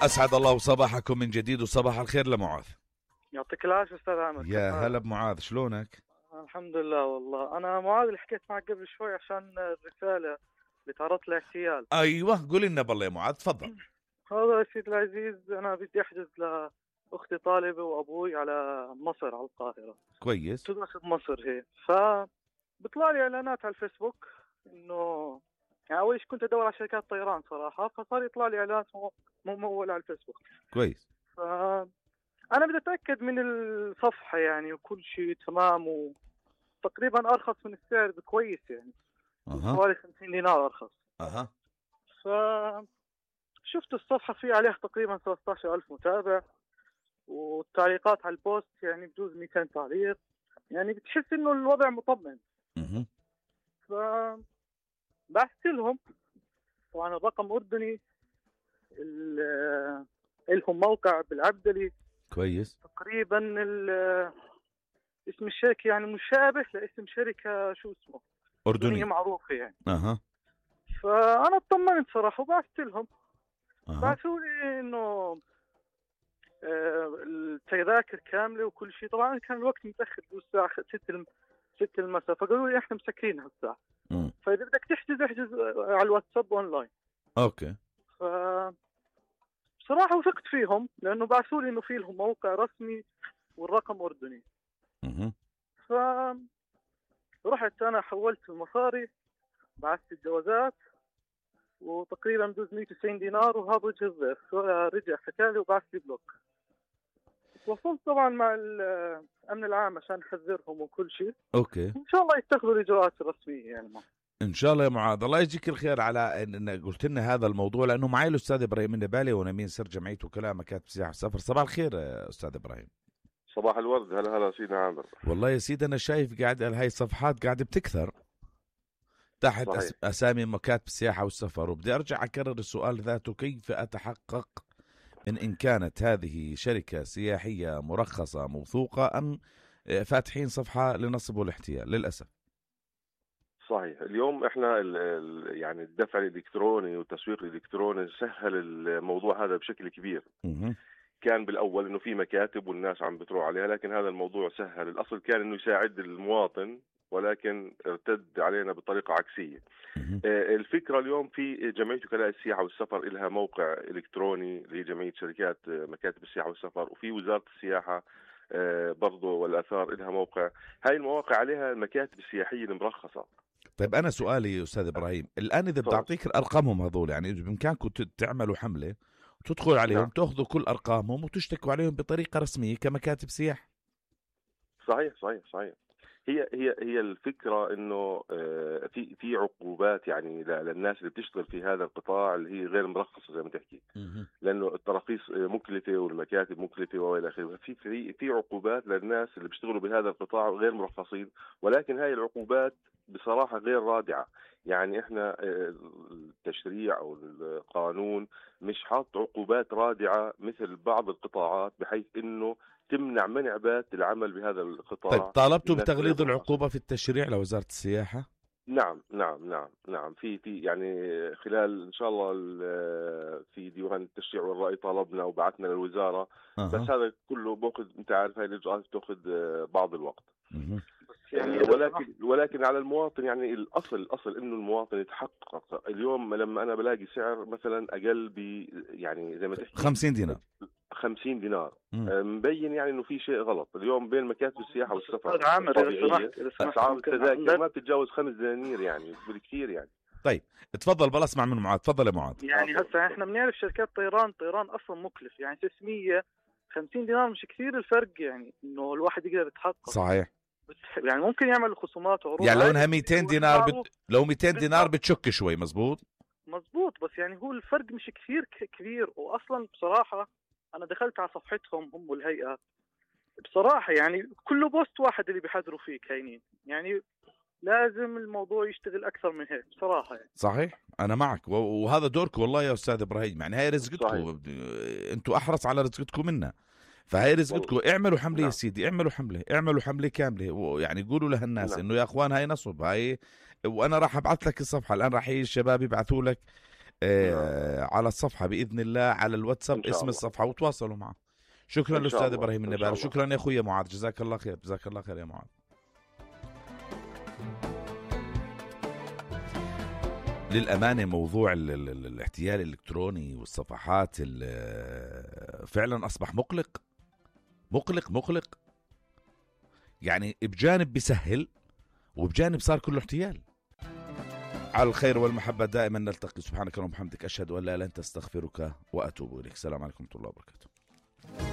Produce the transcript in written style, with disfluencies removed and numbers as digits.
أسعد الله صباحكم من جديد وصباح الخير لمعاذ. يعطيك العافية أستاذ عامر. يا هلا بمعاذ، شلونك؟ الحمد لله. والله أنا معاذ اللي حكيت معك قبل شوي عشان الرسالة اللي تعرضت لها اغتيال. أيوة قول لنا بالله يا معاذ، تفضل. هذا يا سيدي العزيز، أنا بدي أحجز لأختي طالبة وأبوي على مصر، على القاهرة. كويس. تدرس بمصر هي، فبطلع لي إعلانات على الفيسبوك إنه يعني أول شيء كنت أدور على شركات طيران صراحة، فصار يطلع لي إعلانات ممولة على الفيسبوك. كويس. أنا بدي أتأكد من الصفحة يعني وكل شيء تمام، وتقريبا أرخص من السعر بكويس يعني. حوالي 50 دينار أرخص. فشفت الصفحة في عليها تقريبا 13,000 متابع، والتعليقات على البوست يعني بجوز 200 تعليق، يعني بتحس إنه الوضع مطمئن. فبحثت لهم، طبعا الرقم أردني، لهم موقع بالعبدلي. كويس. تقريبا اسم الشركة يعني مشابه لاسم شركة شو اسمه أردنية معروفة يعني. فأنا اطمنت صراحة وبعثت لهم. بعثوا لي إنه التذاكر كاملة وكل شيء. طبعا كان الوقت متأخر، الساعة 6 المساء، فقالوا لي إحنا مسكرين هالساعة، فإذا بدك تحجز احجز على الواتساب أونلاين. أوكي. بصراحة وثقت فيهم لأنه بعثوا لي إنه في لهم موقع رسمي والرقم أردني. فرحت أنا حولت المصاري، بعثت الجوازات، وتقريبا بجوز 190 دينار، وهذا وجه الضيف رجع حكالي وبعث لي بلوك. وصلت طبعا مع الأمن العام عشان أحذرهم وكل شيء. أوكي. إن شاء الله يتخذوا الإجراءات الرسمية يعني. إن شاء الله يا معاذ، الله يجزيك الخير على إن قلت لنا هذا الموضوع، لأنه معي الأستاذ إبراهيم النبالي وأنا أمين سر جمعية وكلاء مكاتب السياحة والسفر. صباح الخير أستاذ إبراهيم. صباح الورد. هلا سيدنا عامر. والله يا سيدي أنا شايف قاعد هاي الصفحات قاعدة بتكثر تحت أسامي مكاتب السياحة والسفر، وبدي أرجع أكرر السؤال ذاته: كيف أتحقق إن كانت هذه شركة سياحية مرخصة موثوقة أم فاتحين صفحة لنصب والاحتيال؟ للأسف صحيح. اليوم احنا يعني الدفع الالكتروني والتسويق الالكتروني سهل الموضوع هذا بشكل كبير. كان بالاول انه في مكاتب والناس عم بتروح عليها، لكن هذا الموضوع سهل. الاصل كان انه يساعد المواطن، ولكن ارتد علينا بطريقه عكسيه. الفكره اليوم في جمعيه وكلاء السياحه والسفر لها موقع الكتروني لجمعيه شركات مكاتب السياحه والسفر، وفي وزاره السياحه برضه والاثار لها موقع. هاي المواقع عليها المكاتب السياحيه المرخصه. طيب أنا سؤالي أستاذ إبراهيم، الآن إذا بدي أعطيك أرقامهم هذول، يعني إذا بإمكانكم تعملوا حملة وتدخلوا عليهم تأخذوا كل أرقامهم وتشتكوا عليهم بطريقة رسمية كمكاتب سياحة. صحيح. هي الفكرة إنه في عقوبات يعني للناس اللي بتشتغل في هذا القطاع اللي هي غير مرخصة زي ما تحكي، لأنه التراخيص مكلفة والمكاتب مكلفة وإلى آخره. في عقوبات للناس اللي بيشتغلوا بهذا القطاع غير مرخصين، ولكن هاي العقوبات بصراحة غير رادعة. يعني إحنا التشريع أو القانون مش حاط عقوبات رادعة مثل بعض القطاعات بحيث إنه تمنع منعبات العمل بهذا القطاع. طيب طالبتوا بتغليظ العقوبة في التشريع لوزارة السياحة؟ نعم. في يعني خلال إن شاء الله في ديوان التشريع والرأي طالبنا وبعثنا للوزارة. بس هذا كله باخذ، أنت عارف هاي الإجراءات بتاخذ بعض الوقت. يعني ولكن على المواطن، يعني الأصل إنه المواطن يتحقق. اليوم لما أنا بلاقي سعر مثلا أقل يعني زي ما تحكي 50 دينار مبين يعني إنه في شيء غلط. اليوم بين مكاتب السياحة والسفر أسعار التذاكر ما بتتجاوز 5 دنانير يعني بالكثير يعني. طيب اتفضل بلا اسمع من معاذ. تفضل يا معاذ. يعني هسه احنا بنعرف شركات طيران اصلا مكلف، يعني 650 دينار مش كثير الفرق، يعني انه الواحد يقدر يتحقق. صحيح. يعني ممكن يعمل خصومات وعروض، يعني لو انها 200 دينار لو 200 دينار بتشك شوي. مزبوط. بس يعني هو الفرق مش كثير كبير. واصلا بصراحة انا دخلت على صفحتهم هم والهيئة، بصراحة يعني كله بوست واحد اللي بيحذروا فيه كاينين، يعني لازم الموضوع يشتغل أكثر من هيك بصراحة يعني. صحيح أنا معك، وهذا دورك والله يا أستاذ إبراهيم. يعني هاي رزقتكم، أنتوا أحرص على رزقتكم منا، فهاي رزقتكم. اعملوا حملة يا سيدي، اعملوا حملة كاملة، يعني قولوا لهالناس إنه يا أخوان هاي نصب هاي. وأنا راح أبعث لك الصفحة الآن، راح الشباب يبعثوا لك على الصفحة بإذن الله، على الواتساب اسم الصفحة وتواصلوا معه. شكرا للأستاذ إبراهيم النبالي. شكرا يا أخوي معاذ، جزاك الله خير. جزاك الله خير يا معاذ. للأمانة موضوع الاحتيال الإلكتروني والصفحات فعلا أصبح مقلق مقلق مقلق، يعني بجانب بيسهل وبجانب صار كله احتيال. على الخير والمحبة دائما نلتقي. سبحانك اللهم وبحمدك، أشهد أن لا إله إلا أنت، أستغفرك وأتوب إليك. السلام عليكم ورحمة الله وبركاته.